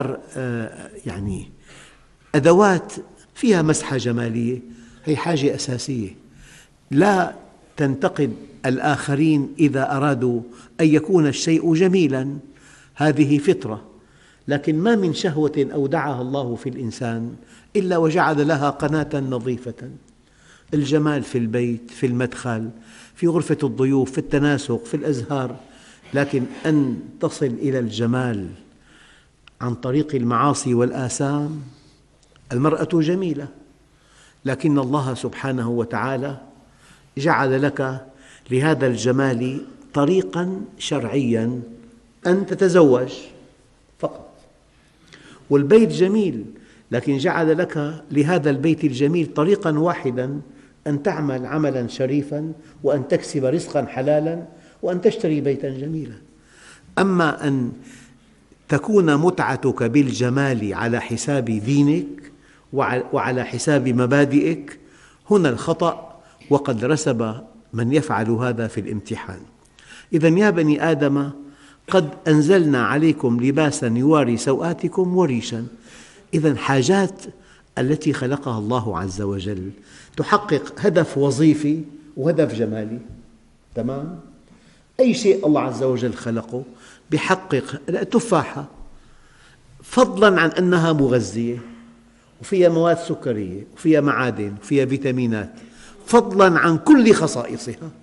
يعني أدوات فيها مسحة جمالية، هي حاجة أساسية. لا تنتقد الآخرين إذا أرادوا أن يكون الشيء جميلا، هذه فطرة، لكن ما من شهوة أودعها الله في الإنسان إلا وجعل لها قناة نظيفة. الجمال في البيت، في المدخل، في غرفة الضيوف، في التناسق، في الأزهار، لكن أن تصل إلى الجمال عن طريق المعاصي والآثام. المرأة جميلة، لكن الله سبحانه وتعالى جعل لك لهذا الجمال طريقاً شرعياً، أن تتزوج فقط. والبيت جميل، لكن جعل لك لهذا البيت الجميل طريقاً واحداً، أن تعمل عملاً شريفاً، وأن تكسب رزقاً حلالاً، وأن تشتري بيتاً جميلاً. أما أن تكون متعتك بالجمال على حساب دينك وعلى حساب مبادئك، هنا الخطأ، وقد رسب من يفعل هذا في الامتحان. إذن يا بني آدم، قد أنزلنا عليكم لباسا يواري سوآتكم وريشا. إذن حاجات التي خلقها الله عز وجل تحقق هدف وظيفي وهدف جمالي، تمام؟ أي شيء الله عز وجل خلقه بيحقق. التفاحة فضلاً عن أنها مغذية وفيها مواد سكرية وفيها معادن وفيها فيتامينات، فضلاً عن كل خصائصها،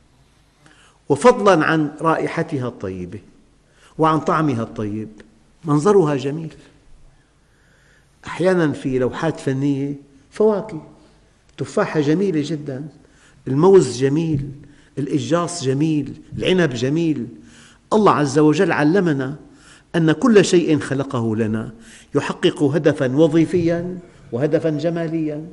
وفضلاً عن رائحتها الطيبة وعن طعمها الطيب، منظرها جميل. أحياناً في لوحات فنية فواكه، تفاحة جميلة جداً، الموز جميل، الإجاص جميل، العنب جميل. الله عز وجل علمنا أن كل شيء خلقه لنا يحقق هدفاً وظيفياً وهدفاً جمالياً.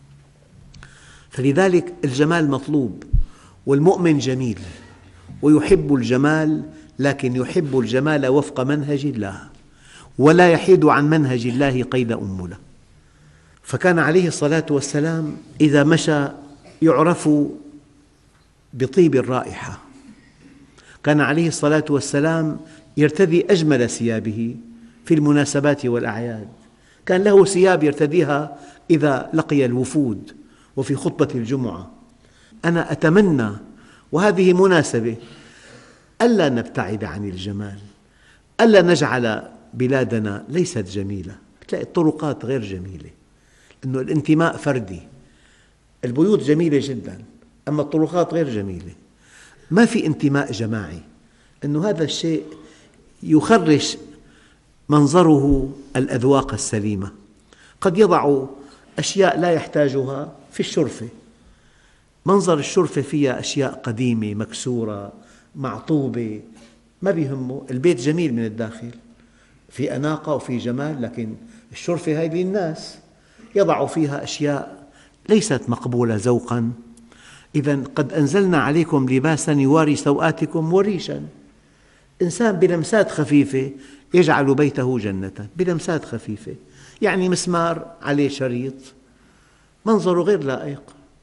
فلذلك الجمال مطلوب، والمؤمن جميل ويحب الجمال، لكن يحب الجمال وفق منهج الله، ولا يحيد عن منهج الله قيد أنملة. فكان عليه الصلاة والسلام إذا مشى يعرف بطيب الرائحة. كان عليه الصلاة والسلام يرتدي أجمل ثيابه في المناسبات والأعياد. كان له ثياب يرتديها إذا لقي الوفود وفي خطبة الجمعة. أنا أتمنى، وهذه مناسبة، ألا نبتعد عن الجمال، ألا نجعل بلادنا ليست جميلة. تلاقي الطرقات غير جميلة، لأنه الانتماء فردي. البيوت جميلة جداً، أما الطرقات غير جميلة، ما في انتماء جماعي. أنه هذا الشيء يخرش منظره الأذواق السليمة. قد يضع أشياء لا يحتاجها في الشرفة، منظر الشرفة فيها أشياء قديمة مكسورة معطوبة، ما بيهمه. البيت جميل من الداخل، في أناقة وفي جمال، لكن الشرفة هذه للناس، يضع فيها أشياء ليست مقبولة ذوقاً. إذن قد أنزلنا عليكم لباساً يواري سوآتكم وريشاً. إنسان بلمسات خفيفة يجعل بيته جنة، بلمسات خفيفة، يعني مسمار عليه شريط، منظره غير لائق،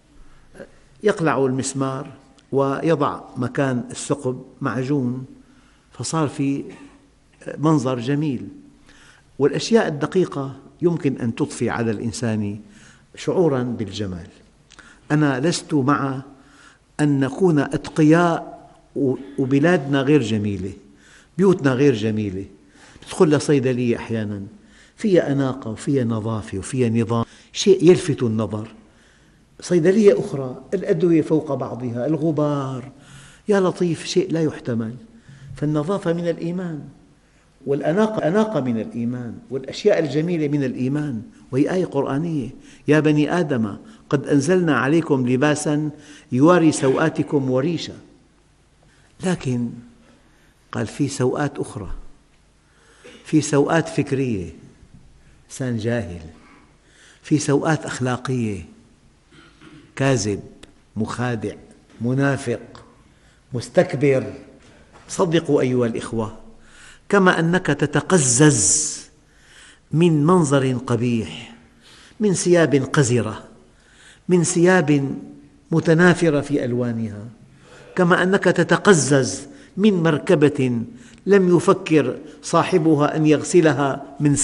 يقلع المسمار ويضع مكان الثقب معجون، فصار في منظر جميل. والأشياء الدقيقة يمكن أن تضفي على الإنسان شعوراً بالجمال. أنا لست مع أن نكون أتقياء وبلادنا غير جميلة، بيوتنا غير جميلة. تدخل لصيدلية أحياناً فيها أناقة وفيها نظافة وفيها نظام، شيء يلفت النظر. صيدلية أخرى الأدوية فوق بعضها، الغبار، يا لطيف، شيء لا يحتمل. فالنظافة من الإيمان، والأناقة من الإيمان، والأشياء الجميلة من الإيمان، وهي آية قرآنية: يا بني آدم قد أنزلنا عليكم لباساً يواري سوآتكم وريشا. لكن قال في سوآت أخرى، في سوآت فكرية، إنسان جاهل، في سوآت أخلاقية، كاذب، مخادع، منافق، مستكبر. صدقوا أيها الإخوة، كما أنك تتقزز من منظر قبيح، من ثياب قذرة، من ثياب متنافرة في ألوانها، كما أنك تتقزز من مركبة لم يفكر صاحبها أن يغسلها من